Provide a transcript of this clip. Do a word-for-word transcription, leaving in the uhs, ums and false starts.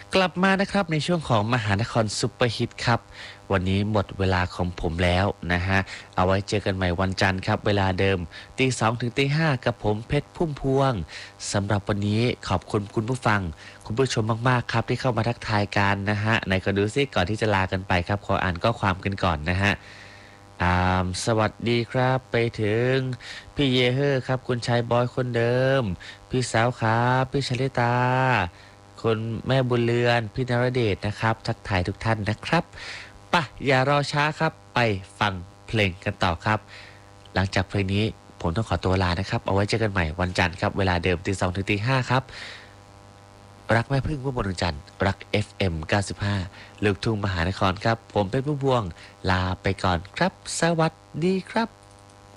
กลับมานะครับในช่วงของมหานครซุปเปอร์ฮิตครับวันนี้หมดเวลาของผมแล้วนะฮะเอาไว้เจอกันใหม่วันจันทร์ครับเวลาเดิมตีสองถึงตีห้ากับผมเพชรพุ่มพวงสำหรับวันนี้ขอบคุณคุณผู้ฟังคุณผู้ชมมากๆครับที่เข้ามาทักทายกันนะฮะไหนก็ดูซิก่อนที่จะลากันไปครับขออ่านข้อความกันก่อนนะฮะอ่าสวัสดีครับไปถึงพี่เยเฮอร์ครับคุณชายบอยคนเดิมพี่สาวครับพี่ชลิตา คุณแม่บุญเรือนพี่นรเดชนะครับทักทายทุกท่านนะครับปะอย่ารอช้าครับไปฟังเพลงกันต่อครับหลังจากเพลงนี้ผมต้องขอตัวลานะครับเอาไว้เจอกันใหม่วันจันทร์ครับเวลาเดิมตีสองถึงตีห้าครับรักแม่พึ่งพุ่มพวงดวงจันทร์รัก เอฟ เอ็ม เก้าสิบห้าลูกทุ่งมหานครครับผมเป็นผู้พวงลาไปก่อนครับสวัสดีครับ